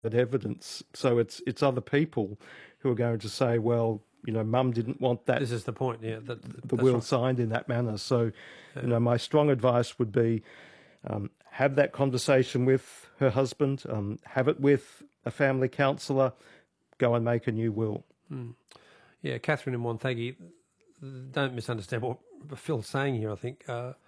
that evidence. So it's other people who are going to say, well, Mum didn't want that. This is the point, yeah. The will right. Signed in that manner. So, my strong advice would be have that conversation with her husband, have it with a family counsellor, go and make a new will. Mm. Yeah, Catherine and Montague, don't misunderstand what Phil's saying here, I think.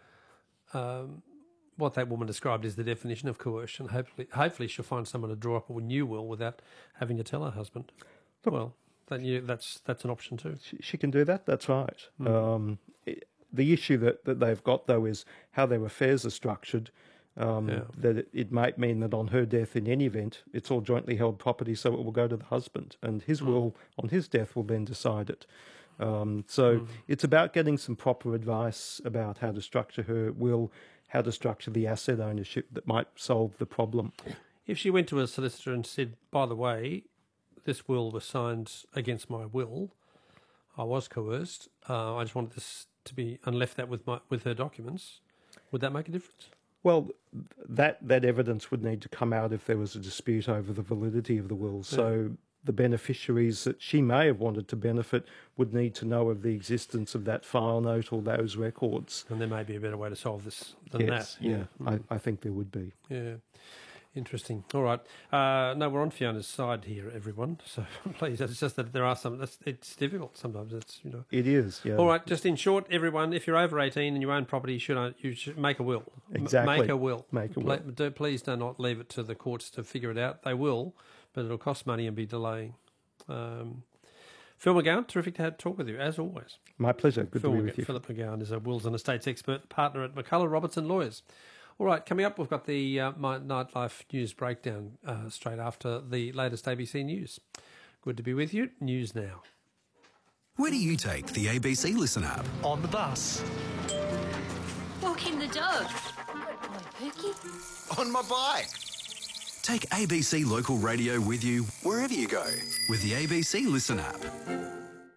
What that woman described is the definition of coercion. Hopefully she'll find someone to draw up a new will without having to tell her husband. Look, well, that's an option too. She can do that, that's right. Mm. The issue that they've got, though, is how their affairs are structured, that it might mean that on her death, in any event, it's all jointly held property, so it will go to the husband, and his will on his death will then decide it. It's about getting some proper advice about how to structure her will, how to structure the asset ownership that might solve the problem. If she went to a solicitor and said, by the way, this will was signed against my will, I was coerced, I just wanted this to be, and left that with her documents, would that make a difference? Well, that evidence would need to come out if there was a dispute over the validity of the will. Yeah. So the beneficiaries that she may have wanted to benefit would need to know of the existence of that file note or those records. And there may be a better way to solve this than that. Yeah, I think there would be. Yeah, interesting. All right. No, we're on Fiona's side here, everyone. So please, it's just that there are some, it's difficult sometimes. It is, yeah. All right, just in short, everyone, if you're over 18 and you own property, you should make a will. Exactly. Make a will. Make a will. Please do not leave it to the courts to figure it out. They will, but it'll cost money and be delaying. Phil McGowan, terrific to talk with you, as always. My pleasure. Good to be with you. Philip McGowan is a wills and estates expert, partner at McCullough Robertson Lawyers. All right, coming up, we've got the Nightlife News Breakdown straight after the latest ABC News. Good to be with you. News now. Where do you take the ABC Listen app? On the bus. Walking the dog. Pookie. On my bike. Take ABC Local Radio with you wherever you go with the ABC Listen app.